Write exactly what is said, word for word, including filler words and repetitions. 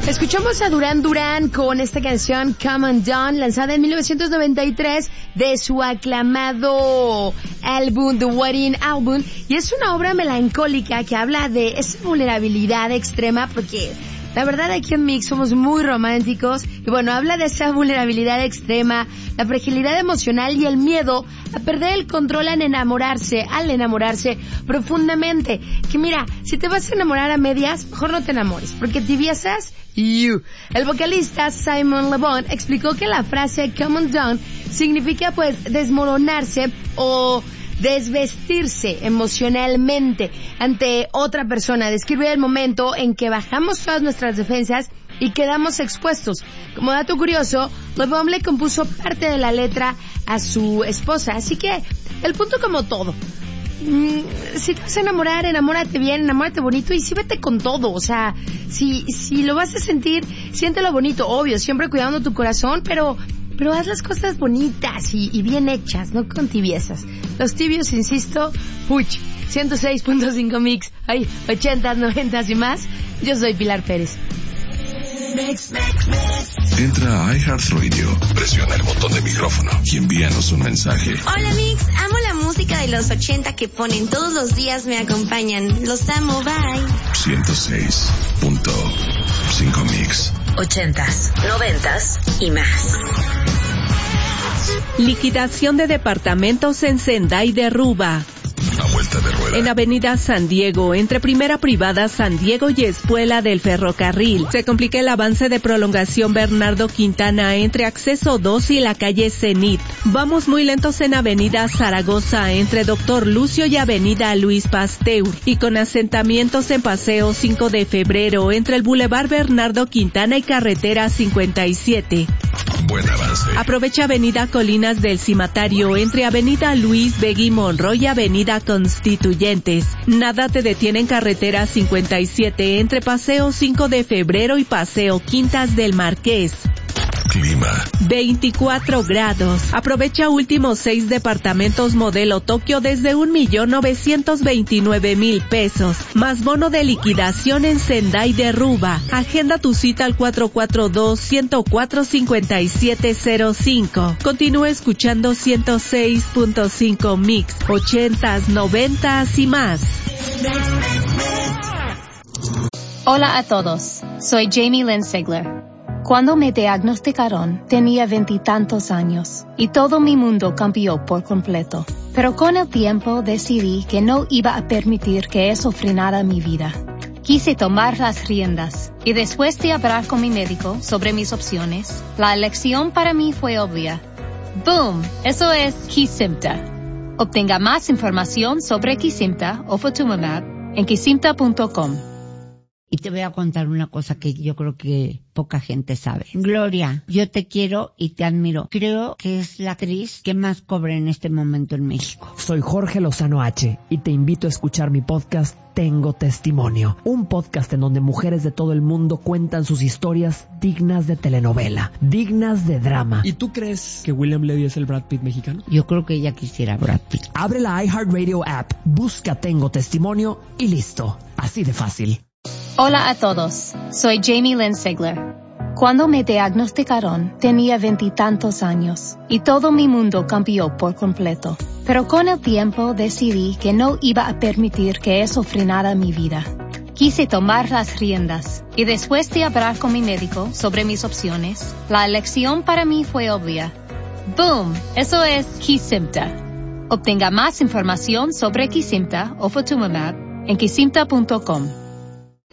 Escuchamos a Duran Duran con esta canción Come Undone, lanzada en mil novecientos noventa y tres de su aclamado álbum The Wedding Album, y es una obra melancólica que habla de esa vulnerabilidad extrema, porque la verdad aquí en Mix somos muy románticos, y bueno, habla de esa vulnerabilidad extrema, la fragilidad emocional y el miedo a perder el control al enamorarse, al enamorarse profundamente. Que mira, si te vas a enamorar a medias, mejor no te enamores, porque tibiezas, you. El vocalista Simon Le Bon explicó que la frase come undone significa pues desmoronarse o desvestirse emocionalmente ante otra persona. Describe el momento en que bajamos todas nuestras defensas y quedamos expuestos. Como dato curioso, Le Bon le compuso parte de la letra a su esposa, así que el punto como todo. Mm, si te vas a enamorar, enamórate bien, enamórate bonito y sí vete con todo. O sea, si, si lo vas a sentir, siéntelo bonito, obvio, siempre cuidando tu corazón, pero pero haz las cosas bonitas y, y bien hechas, no con tibiezas. Los tibios, insisto, puch, ciento seis punto cinco Mix, ay, ochentas, noventas y más. Yo soy Pilar Pérez. Entra a iHeartRadio, presiona el botón de micrófono y envíanos un mensaje. Hola Mix, amo la música de los ochenta que ponen todos los días, me acompañan. Los amo, bye. ciento seis punto cinco Mix. Ochentas, noventas y más. Liquidación de departamentos en Sendai derruba. A vuelta de rueda. En Avenida San Diego, entre Primera Privada San Diego y Espuela del Ferrocarril, se complica el avance de prolongación Bernardo Quintana entre Acceso dos y la calle Cenit. Vamos muy lentos en Avenida Zaragoza, entre Doctor Lucio y Avenida Luis Pasteur, y con asentamientos en Paseo cinco de febrero, entre el Boulevard Bernardo Quintana y Carretera cincuenta y siete. Buen avance. Aprovecha Avenida Colinas del Cimatario, entre Avenida Luis Begui Monroy y Avenida Constituyentes. Nada te detiene en Carretera cincuenta y siete, entre Paseo cinco de febrero y Paseo Quintas del Marqués. Clima. veinticuatro grados. Aprovecha últimos seis departamentos modelo Tokio desde un millón novecientos veintinueve mil pesos, más bono de liquidación en Sendai derruba. Agenda tu cita al cuatro cuatro dos, uno cero cuatro, cinco siete cero cinco. Continúa escuchando ciento seis punto cinco Mix, ochentas, noventas y más. Hola a todos, soy Jamie Lynn Sigler. Cuando me diagnosticaron, tenía veintitantos años, y todo mi mundo cambió por completo. Pero con el tiempo decidí que no iba a permitir que eso frenara mi vida. Quise tomar las riendas, y después de hablar con mi médico sobre mis opciones, la elección para mí fue obvia. ¡Boom! Eso es Kesimpta. Obtenga más información sobre Kesimpta o Ofatumumab en kesimpta punto com. Y te voy a contar una cosa que yo creo que poca gente sabe. Gloria, yo te quiero y te admiro. Creo que es la actriz que más cobra en este momento en México. Soy Jorge Lozano H y te invito a escuchar mi podcast Tengo Testimonio. Un podcast en donde mujeres de todo el mundo cuentan sus historias dignas de telenovela, dignas de drama. ¿Y tú crees que William Levy es el Brad Pitt mexicano? Yo creo que ella quisiera Brad Pitt. Abre la iHeartRadio app, busca Tengo Testimonio y listo. Así de fácil. Hola a todos, soy Jamie Lynn Sigler. Cuando me diagnosticaron, tenía veintitantos años, y todo mi mundo cambió por completo. Pero con el tiempo decidí que no iba a permitir que eso frenara mi vida. Quise tomar las riendas, y después de hablar con mi médico sobre mis opciones, la elección para mí fue obvia. ¡Boom! Eso es Kesimpta. Obtenga más información sobre Kesimpta o Ofatumumab en kesimpta punto com.